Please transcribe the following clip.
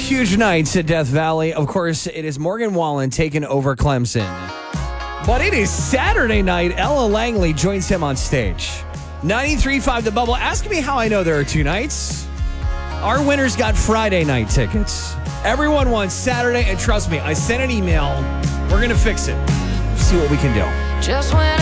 huge nights at Death Valley. Of course, it is Morgan Wallen taking over Clemson. But it is Saturday night. Ella Langley joins him on stage. 93.5 The Bubble. Ask me how I know there are two nights. Our winners got Friday night tickets. Everyone wants Saturday, and trust me, I sent an email. We're going to fix it. See what we can do. Just when